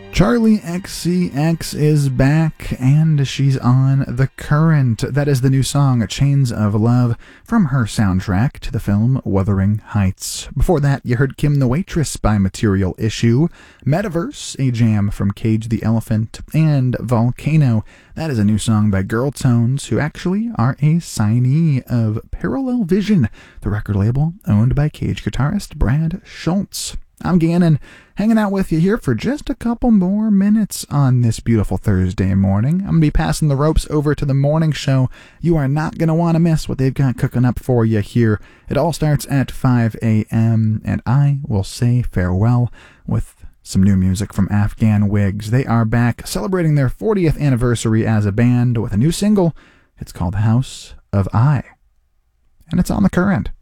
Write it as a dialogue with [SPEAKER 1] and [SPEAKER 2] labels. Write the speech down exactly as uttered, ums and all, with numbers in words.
[SPEAKER 1] Charlie X C X is back, and she's on The Current. That is the new song, Chains of Love, from her soundtrack to the film Wuthering Heights. Before that, you heard Kim the Waitress by Material Issue, Metaverse, a jam from Cage the Elephant, and Volcano. That is a new song by Girl Tones, who actually are a signee of Parallel Vision, the record label owned by Cage guitarist Brad Schultz. I'm Gannon, hanging out with you here for just a couple more minutes on this beautiful Thursday morning. I'm going to be passing the ropes over to the morning show. You are not going to want to miss what they've got cooking up for you here. It all starts at five a.m., and I will say farewell with some new music from Afghan Wigs. They are back celebrating their fortieth anniversary as a band with a new single. It's called House of I, and it's on The Current.